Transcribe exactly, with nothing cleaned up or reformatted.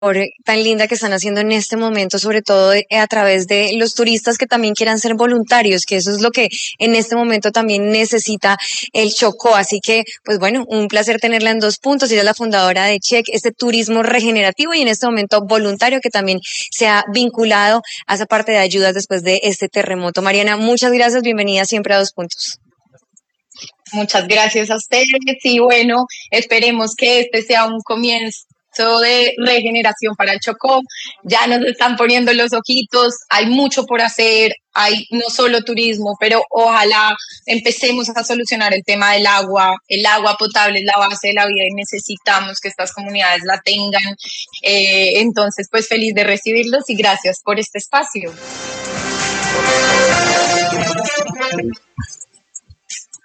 tan linda que están haciendo en este momento, sobre todo a través de los turistas que también quieran ser voluntarios, que eso es lo que en este momento también necesita el Chocó. Así que, pues bueno, un placer tenerla en Dos Puntos. Ella es la fundadora de Check, este turismo regenerativo y en este momento voluntario que también se ha vinculado a esa parte de ayudas después de este terremoto. Mariana, muchas gracias, bienvenida siempre a Dos Puntos. Muchas gracias a ustedes y bueno, esperemos que este sea un comienzo de regeneración para el Chocó. Ya nos están poniendo los ojitos, hay mucho por hacer, hay no solo turismo, pero ojalá empecemos a solucionar el tema del agua. El agua potable es la base de la vida y necesitamos que estas comunidades la tengan. Eh, entonces, pues feliz de recibirlos y gracias por este espacio.